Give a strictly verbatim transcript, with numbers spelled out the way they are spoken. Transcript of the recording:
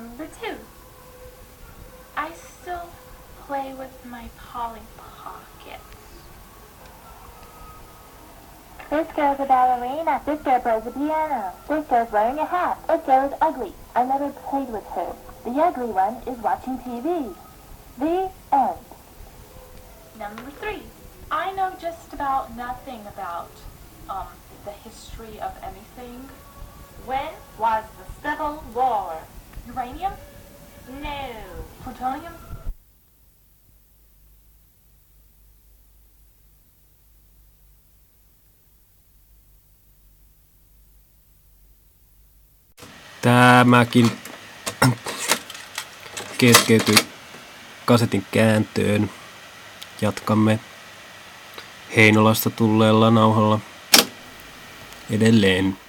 Number two. I still play with my Polly Pockets. This girl's a ballerina. This girl plays the piano. This girl's wearing a hat. This girl is ugly. I never played with her. The ugly one is watching T V. The end. Number three. I know just about nothing about um, the history of anything. When was the Civil War? Uranium? No. Plutonium? Tämäkin keskeytyi kasetin kääntöön. Jatkamme Heinolasta tulleella nauhalla edelleen.